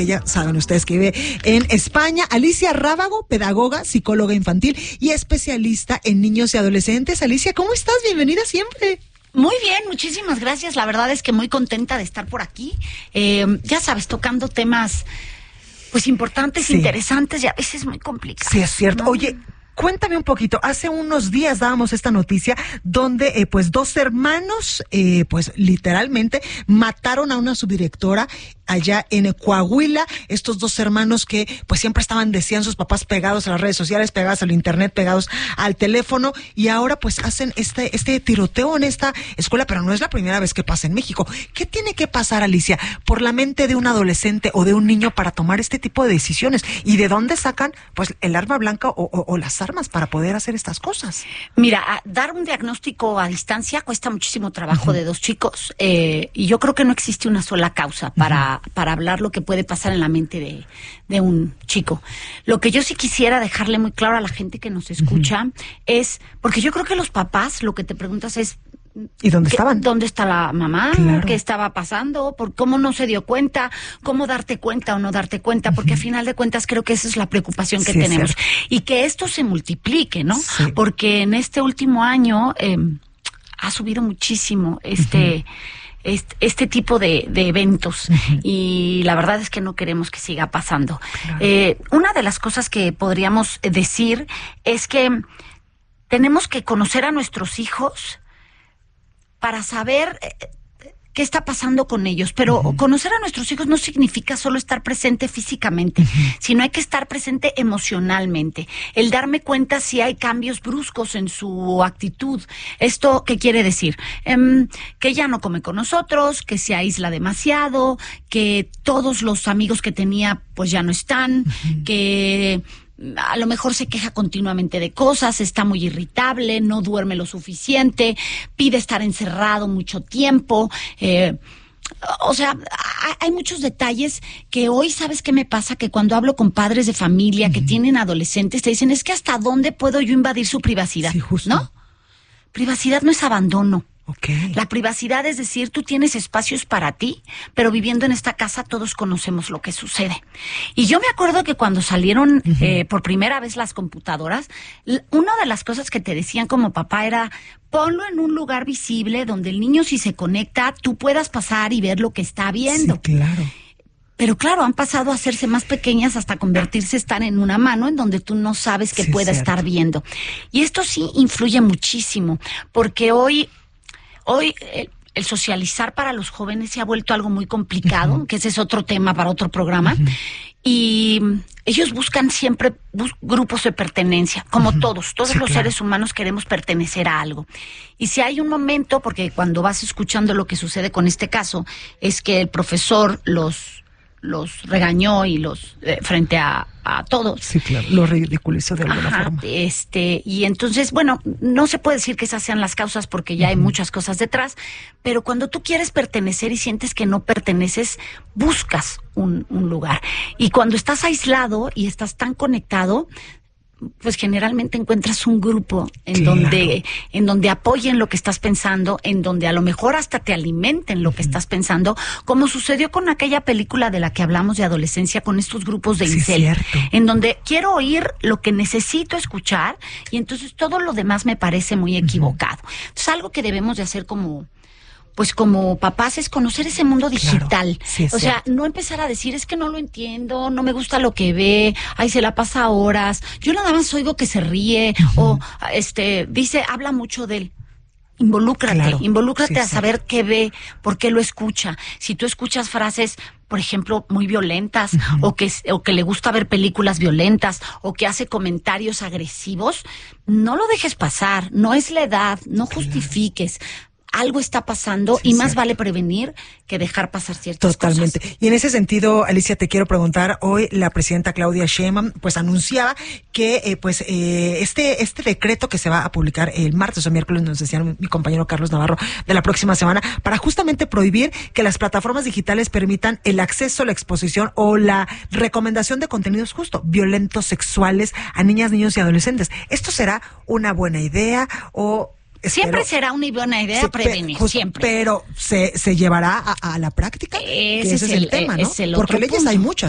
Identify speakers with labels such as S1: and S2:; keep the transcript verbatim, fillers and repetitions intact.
S1: porque ya saben ustedes que vive en España. Alicia Rábago, pedagoga, psicóloga infantil y especialista en niños y adolescentes. Alicia, ¿cómo estás? Bienvenida siempre.
S2: Muy bien, muchísimas gracias. La verdad es que muy contenta de estar por aquí. Eh, ya sabes, tocando temas pues importantes, sí. interesantes y a veces muy complicados.
S1: Sí, es cierto.
S2: ¿no?
S1: Oye, cuéntame un poquito, hace unos días dábamos esta noticia donde eh, pues dos hermanos eh, pues literalmente mataron a una subdirectora allá en Coahuila. Estos dos hermanos que pues siempre estaban, decían sus papás, pegados a las redes sociales, pegados al internet, pegados al teléfono, y ahora pues hacen este este tiroteo en esta escuela, pero no es la primera vez que pasa en México. ¿Qué tiene que pasar, Alicia, por la mente de un adolescente o de un niño para tomar este tipo de decisiones? ¿Y de dónde sacan pues el arma blanca o, o, o las armas para poder hacer estas cosas?
S2: Mira, dar un diagnóstico a distancia cuesta muchísimo trabajo uh-huh. de dos chicos, eh, y yo creo que no existe una sola causa para uh-huh. para hablar lo que puede pasar en la mente de, de un chico. Lo que yo sí quisiera dejarle muy claro a la gente que nos escucha uh-huh. es, porque yo creo que los papás lo que te preguntas es,
S1: ¿y dónde
S2: ¿qué,
S1: estaban?
S2: ¿Dónde está la mamá?
S1: Claro.
S2: ¿Qué estaba pasando? ¿Por cómo no se dio cuenta? ¿Cómo darte cuenta o no darte cuenta? Porque uh-huh. a final de cuentas creo que esa es la preocupación que
S1: sí,
S2: tenemos. Y que esto se multiplique, ¿no?
S1: Sí.
S2: Porque en este último año eh, ha subido muchísimo este... Uh-huh. Este, este tipo de, de eventos uh-huh. y la verdad es que no queremos que siga pasando. Claro. Eh, una de las cosas que podríamos decir es que tenemos que conocer a nuestros hijos para saber eh, qué está pasando con ellos, pero uh-huh. conocer a nuestros hijos no significa solo estar presente físicamente, uh-huh. sino hay que estar presente emocionalmente, el darme cuenta si hay cambios bruscos en su actitud. ¿Esto qué quiere decir? Um, que ya no come con nosotros, que se aísla demasiado, que todos los amigos que tenía pues ya no están, uh-huh. que a lo mejor se queja continuamente de cosas, está muy irritable, no duerme lo suficiente, pide estar encerrado mucho tiempo. Eh, o sea, hay muchos detalles que hoy, ¿sabes qué me pasa? Que cuando hablo con padres de familia uh-huh. que tienen adolescentes, te dicen, es que ¿hasta dónde puedo yo invadir su privacidad?
S1: Sí, justo.
S2: ¿No? Privacidad no es abandono.
S1: Okay.
S2: La privacidad es decir, tú tienes espacios para ti, pero viviendo en esta casa todos conocemos lo que sucede. Y yo me acuerdo que cuando salieron uh-huh. eh, por primera vez las computadoras, l- una de las cosas que te decían como papá era, ponlo en un lugar visible donde el niño, si se conecta, tú puedas pasar y ver lo que está viendo.
S1: Sí, claro.
S2: Pero claro, han pasado a hacerse más pequeñas hasta convertirse, estar en una mano en donde tú no sabes que
S1: sí,
S2: pueda
S1: cierto.
S2: estar viendo. Y esto sí influye muchísimo, porque hoy... Hoy el, el socializar para los jóvenes se ha vuelto algo muy complicado, uh-huh. que ese es otro tema para otro programa, uh-huh. y ellos buscan siempre bus- grupos de pertenencia, como uh-huh. todos, todos sí, los claro. seres humanos queremos pertenecer a algo. Y si hay un momento, porque cuando vas escuchando lo que sucede con este caso, es que el profesor los... los regañó y los eh, frente a, a todos.
S1: Sí, claro, los ridiculizó de alguna
S2: Ajá,
S1: forma.
S2: Este, y entonces, bueno, no se puede decir que esas sean las causas porque ya uh-huh. hay muchas cosas detrás, pero cuando tú quieres pertenecer y sientes que no perteneces, buscas un, un lugar. Y cuando estás aislado y estás tan conectado, pues generalmente encuentras un grupo en claro. donde en donde apoyen lo que estás pensando, en donde a lo mejor hasta te alimenten lo uh-huh. que estás pensando, como sucedió con aquella película de la que hablamos de adolescencia, con estos grupos de
S1: sí,
S2: incel,
S1: cierto.
S2: en donde quiero oír lo que necesito escuchar y entonces todo lo demás me parece muy equivocado. Uh-huh. Entonces algo que debemos de hacer como pues como papás es conocer ese mundo digital.
S1: Claro, sí,
S2: o sea, no empezar a decir, es que no lo entiendo, no me gusta lo que ve, ay, se la pasa horas, yo nada más oigo que se ríe, uh-huh. o este, dice, habla mucho de él. Involúcrate,
S1: claro,
S2: involúcrate
S1: sí,
S2: a
S1: sí.
S2: saber qué ve, por qué lo escucha. Si tú escuchas frases, por ejemplo, muy violentas, uh-huh. o que o que le gusta ver películas violentas, o que hace comentarios agresivos, no lo dejes pasar, no es la edad, no claro. justifiques. Algo está pasando sí, y más cierto. Vale prevenir que dejar pasar ciertas
S1: Totalmente.
S2: cosas.
S1: Y en ese sentido, Alicia, te quiero preguntar, hoy la presidenta Claudia Sheinbaum pues anunciaba que eh, pues eh, este este decreto que se va a publicar el martes o miércoles, nos decía mi compañero Carlos Navarro, de la próxima semana, para justamente prohibir que las plataformas digitales permitan el acceso, la exposición o la recomendación de contenidos justo violentos, sexuales a niñas, niños y adolescentes. ¿Esto será una buena idea o...?
S2: Siempre
S1: Espero,
S2: será una buena idea
S1: sí,
S2: prevenir,
S1: justo,
S2: siempre.
S1: Pero ¿se, se llevará a, a la práctica?
S2: Ese,
S1: ese es el, el tema, ¿no?
S2: Es el
S1: Porque leyes
S2: punto.
S1: hay muchas.